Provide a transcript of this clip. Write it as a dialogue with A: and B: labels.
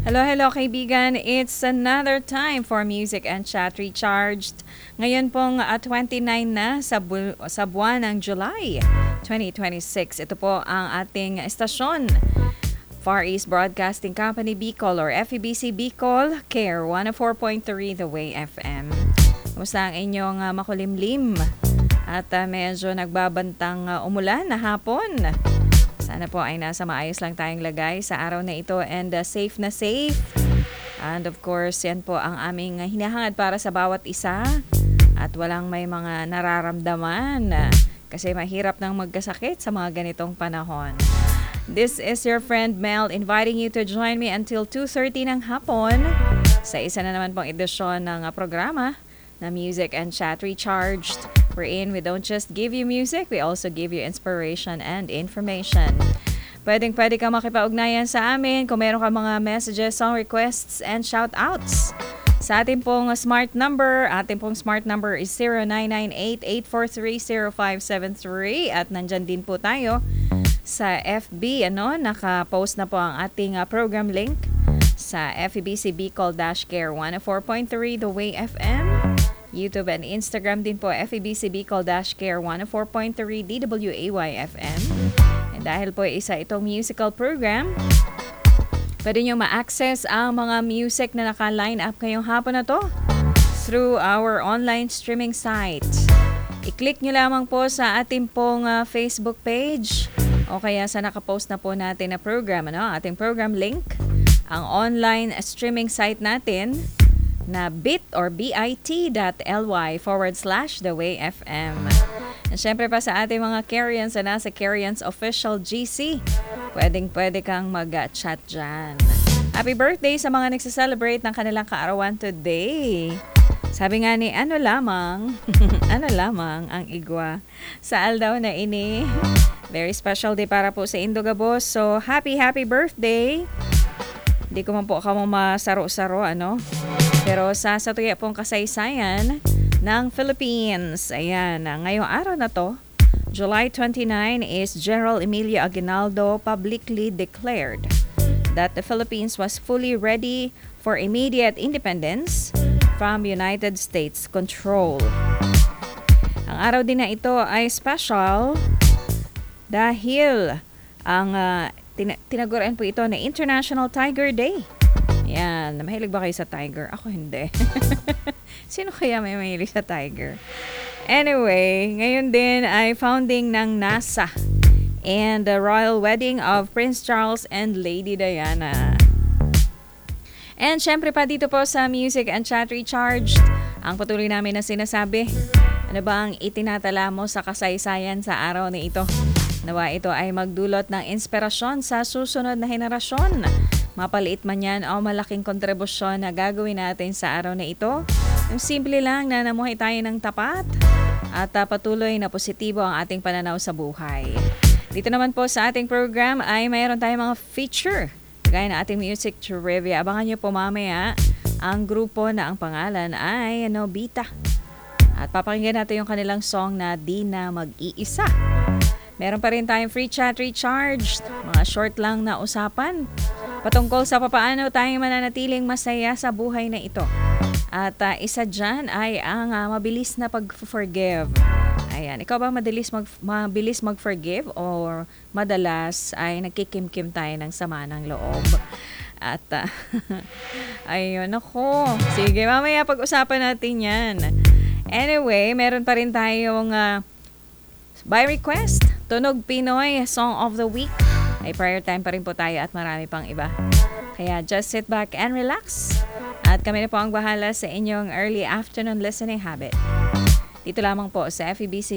A: Hello, hello kaibigan. It's another time for Music and Chat Recharged. Ngayon pong 29 na sa buwan ng July 2026. Ito po ang ating estasyon. Far East Broadcasting Company Bicol or FEBC Bicol, CARE 104.3 The Way FM. Kumusta ang inyong makulimlim? At medyo nagbabantang umulan na hapon. Sana po ay nasa maayos lang tayong lagay sa araw na ito and safe na safe. And of course, yan po ang aming hinahangad para sa bawat isa. At walang may mga nararamdaman kasi mahirap nang magkasakit sa mga ganitong panahon. This is your friend Mel inviting you to join me until 2:30 ng hapon sa isa na naman pong edisyon ng programa na Music and Chat Recharged. Wherein we don't just give you music, we also give you inspiration and information. Pwede ka makipag-ugnayan sa amin kung meron ka mga messages, song requests, and shout-outs. Sa ating pong smart number is 0998-843-0573 at nandyan din po tayo sa FB, naka-post na po ang ating program link sa FEBC Bicol-Care 104.3 The Way FM. YouTube and Instagram din po, FEBC Bicol-Care 104.3 DWAY FM. And dahil po isa itong musical program, pwede nyo ma-access ang mga music na naka-line up ngayong hapon na to through our online streaming site. I-click nyo lamang po sa ating pong Facebook page o kaya sa nakapost na po natin na program, ating program link, ang online streaming site natin na bit.ly/thewayfm. At syempre pa sa ating mga Carians na nasa Carians Official GC, pwede kang mag-chat dyan. Happy birthday sa mga nagsiselebrate ng kanilang kaarawan today. Sabi nga ni ano lamang ang igwa sa aldaw na ini. Very special day para po sa Indogabos. So, happy birthday. Hindi ko man po ako masaro-saro, Pero sa tuya pong kasaysayan ng Philippines. Ayan, ngayong araw na to, July 29 is General Emilio Aguinaldo publicly declared that the Philippines was fully ready for immediate independence from United States control. Ang araw din na ito ay special dahil ang tinaguran po ito na International Tiger Day. Yan, mahilig ba kayo sa tiger? Ako hindi. Sino kaya may mahilig sa tiger? Anyway, ngayon din ay founding ng NASA and the royal wedding of Prince Charles and Lady Diana. And syempre pa dito po sa Music and Chat Recharged, ang patuloy namin na sinasabi, ano ba ang itinatala mo sa kasaysayan sa araw na ito? Nawa ito ay magdulot ng inspirasyon sa susunod na henerasyon. Mapaliit man yan o malaking kontribusyon na gagawin natin sa araw na ito. Yung simple lang na namuhay tayo ng tapat at patuloy na positibo ang ating pananaw sa buhay. Dito naman po sa ating program ay mayroon tayong mga feature. Gaya na ating music trivia. Abangan nyo po mamaya ang grupo na ang pangalan ay Bita. At papakinggan natin yung kanilang song na Di Na Mag-iisa. Meron pa rin tayong free chat recharged. Mga short lang na usapan patungkol sa papaano tayo mananatiling masaya sa buhay na ito. At isa dyan ay ang mabilis na pag-forgive. Ayan, ikaw ba mabilis mag-forgive or madalas ay nagkikimkim tayo ng sama ng loob? At ayun ako. Sige, mamaya pag-usapan natin yan. Anyway, meron pa rin tayong by request, Tunog Pinoy Song of the Week. Ay prior time pa rin po tayo at marami pang iba. Kaya just sit back and relax. At kami na po ang bahala sa inyong early afternoon listening habit. Dito lamang po sa FEBC